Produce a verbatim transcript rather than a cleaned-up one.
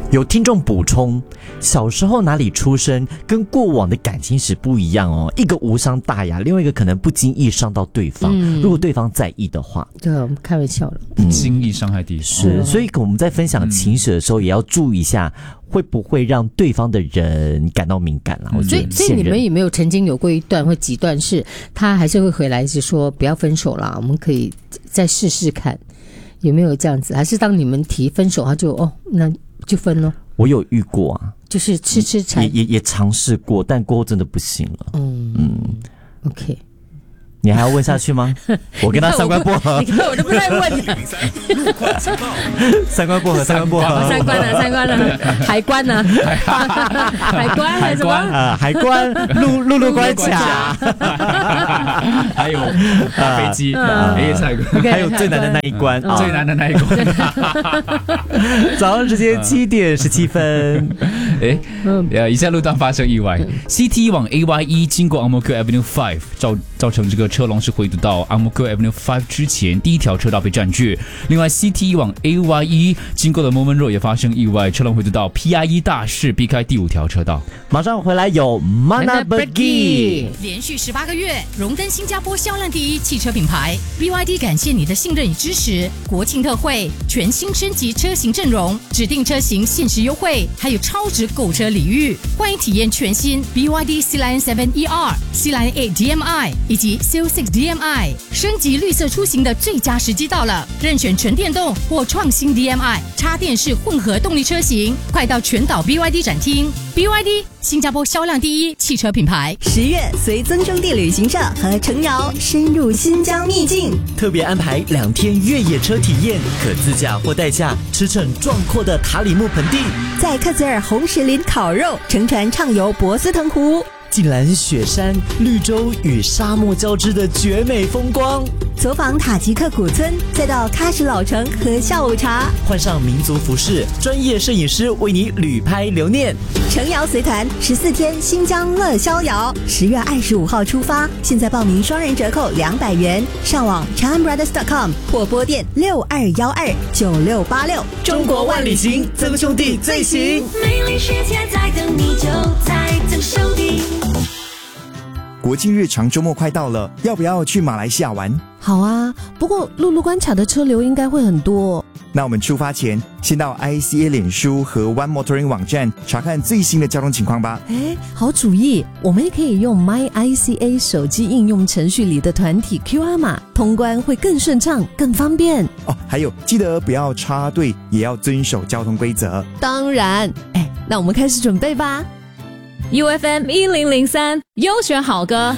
有听众补充，小时候哪里出生跟过往的感情史不一样哦，一个无伤大雅，另外一个可能不经意伤到对方、嗯、如果对方在意的话。 对，我们开玩笑了， 不经意伤害对方、 是、哦、所以我们在分享情史的时候也要注意一下会不会让对方的人感到敏感啦、嗯、 所以所以你们有没有曾经有过一段或几段是他还是会回来是说不要分手啦，我们可以再试试看，有没有这样子？还是当你们提分手他就哦那就分咯？ 我有遇过啊， 就是吃吃柴， 也也也尝试过，但过后真的不行了。嗯嗯 ，OK， 你还要问下去吗？我跟他三观不合， 你看我都不在问。 三观不合，三观不合， 三观了，三观了，海关呢？海关还是什么？ 啊，海关陆陆路关卡， 还有飞机，哎， 还有最难的那一关， 最难的那一关。 早上时间七点十七分， 哎，呃，以下路段发生意外 ，C T 往 A Y E 经过 Ang Mo Kio Avenue Five， 造造成这个车龙是回堵到 Ang Mo Kio Avenue Five 之前，第一条车道被占据。另外 ，C T 往 A Y E 经过了 Moment Road 也发生意外，车龙回堵到 P I E 大市，避开第五条车道。 马上回来有 Mana Pergi， 连续十八个月荣登新加坡销量第一汽车品牌 B Y D， 感谢你的信任与支持。国庆特惠，全新升级车型阵容，指定车型限时优惠，还有超值购车礼遇。欢迎体验全新 B Y D C Line 七 E R、C Line 八 D M I 以及 C L six D M I， 升级绿色出行的最佳时机到了。任选纯电动或创新 D M I 插电式混合动力车型，快到全岛 B Y D 展厅。B Y D 新加坡销量第一汽车品牌。 十月随增中地旅行社和程瑶深入新疆秘境， 特别安排两天越野车体验，可自驾或代驾驰骋壮阔的塔里木盆地， 在克孜尔红石林烤肉，乘船畅游博斯腾湖， 近览雪山、绿洲与沙漠交织的绝美风光， 走访塔吉克古村，再到喀什老城喝下午茶， 换上民族服饰，专业摄影师为你旅拍留念。 程瑶随团十四天新疆乐逍遥，十月二十五号出发，现在报名双人折扣两百元，上网 charm brothers dot com 或拨电六二一二九六八六。 中国万里行，曾兄弟最行。 美丽世界在等你，就在曾兄弟。 国庆日长周末快到了，要不要去马来西亚玩？ 好啊，不过陆路关卡的车流应该会很多。 那我们出发前，先到 I C A 脸书和 One Motoring 网站查看最新的交通情况吧。 哎，好主意，我们也可以用 My I C A 手机应用程序里的团体 Q R 码，通关会更顺畅、更方便。 哦，还有记得不要插队，也要遵守交通规则。 当然，哎，那我们开始准备吧。 U F M 一零零三优选好歌。